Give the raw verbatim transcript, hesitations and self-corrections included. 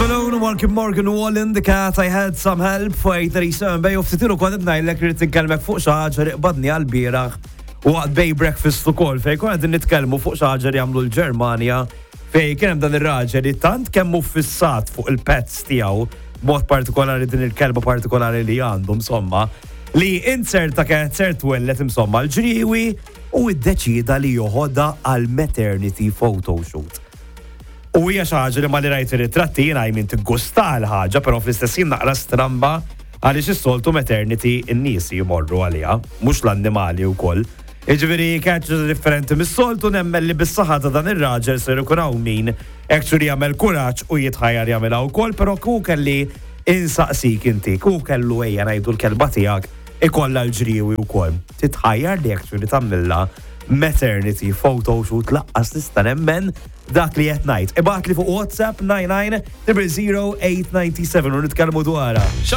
Malone, Mark Morgan Wallen, the cat I had some help fajt Risa Bay of Titiru kont ngħidlek li nitkellmek fuq xi ħaġa li qbadni għall-bieraħ waqt Bay breakfast ukoll fejn kont qegħdin nitkellmu fuq xi ħaġa li jagħmlu l-Ġermanja fejn kien hemm dan ir-raġel li tant kemm hu fissat fuq il-pets tiegħu b'mod partikolari din il-kelba partikolari li għandu insomma li inserta kienet ser twellet insomma l-ġriewi u ddeċida li joħodha għal maternity photoshoot. U hija xi ħaġa li ma li rajt ir-ritratti jiena jmin tiggusta l-ħaġa, però fl-istess ħin naqra stramba għaliex is-soltu maternity n-nies jmorru għaliha, mhux l-annimali wkoll. Jiġifieri kienet ħaġa differenti mis-soltu nemmen li bis-saħħa ta' dan ir-raġel ser ikun hawn min actually jagħmel kuraġġ u jitħajjar jagħmilha wkoll, però ku kelli insaqsik inti, ku kellu ejja ngħidu l-kelba tiegħek ikollha l-ġriewi wkoll. Titħajjar li actually tagħmilha maternity photoshoot laqqas tista' nemmen dak li qed ngħid. Ibgħat li fuq WhatsApp nine nine zero zero eight nine seven u nitkellmu dwarha.